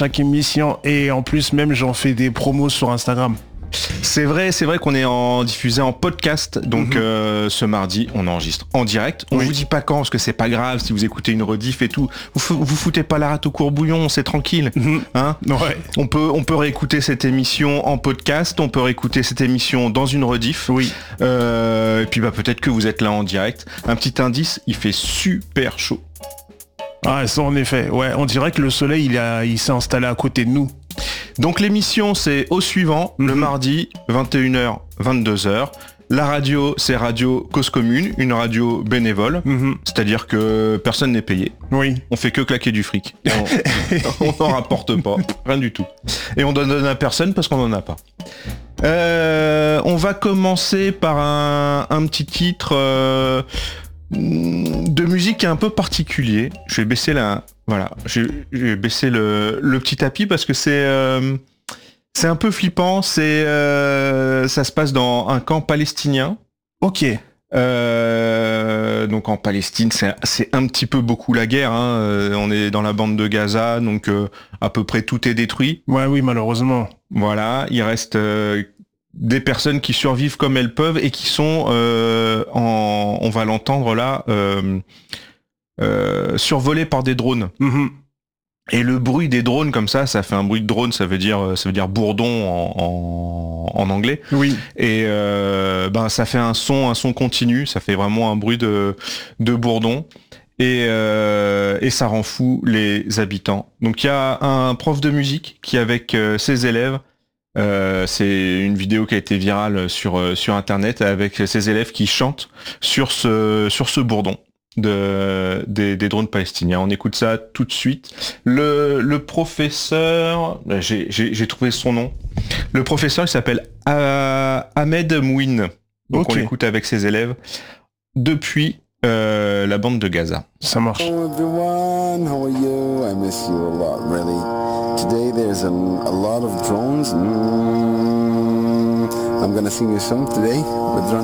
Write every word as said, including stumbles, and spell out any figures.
chaque émission. Et en plus, même, j'en fais des promos sur Instagram. C'est vrai, c'est vrai qu'on est en diffusé en podcast, donc mmh. euh, ce mardi on enregistre en direct. On oui. vous dit pas quand, parce que c'est pas grave si vous écoutez une rediff et tout. Vous vous foutez pas la rate au courbouillon, c'est tranquille. Mmh. Hein ouais. On peut on peut réécouter cette émission en podcast, on peut réécouter cette émission dans une rediff. Oui. Euh, et puis bah peut-être que vous êtes là en direct. Un petit indice, il fait super chaud. Ah ça en effet, ouais, on dirait que le soleil il a il s'est installé à côté de nous. Donc l'émission c'est au suivant, mmh. le mardi, vingt et une heures, vingt-deux heures. La radio c'est Radio Cause Commune, une radio bénévole, mmh. c'est-à-dire que personne n'est payé. Oui. On fait que claquer du fric. On n'en rapporte pas, rien du tout. Et on donne à personne parce qu'on n'en a pas. Euh, on va commencer par un, un petit titre euh, de musique qui est un peu particulier. Je vais baisser la... Voilà, j'ai, j'ai baissé le, le petit tapis parce que c'est euh, c'est un peu flippant. C'est euh, ça se passe dans un camp palestinien. Ok. Euh, donc en Palestine, c'est, c'est un petit peu beaucoup la guerre. Hein. On est dans la bande de Gaza, donc euh, à peu près tout est détruit. Ouais, oui, malheureusement. Voilà, il reste euh, des personnes qui survivent comme elles peuvent et qui sont, euh, en, on va l'entendre là. Euh, Euh, survolé par des drones. Mmh. Et le bruit des drones comme ça, ça fait un bruit de drone, ça veut dire, ça veut dire bourdon en, en, en anglais. Oui. Et euh, ben ça fait un son, un son continu, ça fait vraiment un bruit de, de bourdon. Et, euh, et ça rend fou les habitants. Donc il y a un prof de musique qui avec euh, ses élèves, euh, c'est une vidéo qui a été virale sur, sur internet avec ses élèves qui chantent sur ce, sur ce bourdon. De, des, des drones palestiniens. On écoute ça tout de suite. Le, le professeur, j'ai, j'ai, j'ai trouvé son nom. Le professeur, il s'appelle ah, Ahmed Mouine. Donc okay. On l'écoute avec ses élèves depuis euh, la bande de Gaza. Ça marche. Hello everyone, how are you? I miss you a lot, really. Today there's an, a lot of drones. Mm, I'm gonna sing you a song today with drones.